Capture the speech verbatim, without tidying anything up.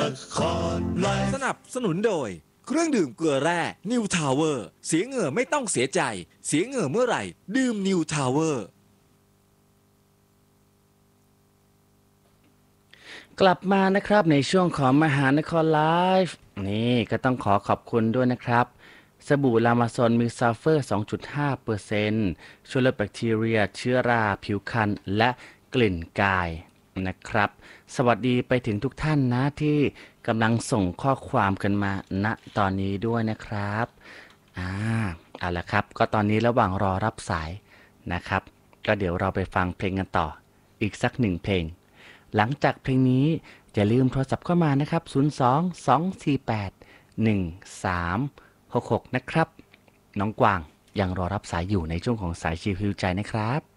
นครไลฟ์สนับสนุนโดยเครื่องดื่มเกลือแร่นิวทาวเวอร์เสียเหงื่อไม่ต้องเสียใจเสียเหงื่อเมื่อไหร่ดื่มนิวทาวเวอร์กลับมานะครับในช่วงของมหานครไลฟ์นี่ก็ต้องขอขอบคุณด้วยนะครับสบู่ลามาซอนมีซัลเฟอร์ สองจุดห้าเปอร์เซ็นต์ ช่วยลดแบคทีเรียเชื้อราผิวคันและกลิ่นกายนะครับสวัสดีไปถึงทุกท่านนะที่กำลังส่งข้อความกันมาณตอนนี้ด้วยนะครับอ่าเอาละครับก็ตอนนี้ระหว่างรอรับสายนะครับก็เดี๋ยวเราไปฟังเพลงกันต่ออีกสักหนึ่งเพลงหลังจากเพลงนี้อย่าลืมโทรศัพท์เข้ามานะครับศูนย์ สอง สอง สี่ แปด หนึ่ง สาม หก หกนะครับน้องกวางยังรอรับสายอยู่ในช่วงของสายชิวฮิวใจนะครับ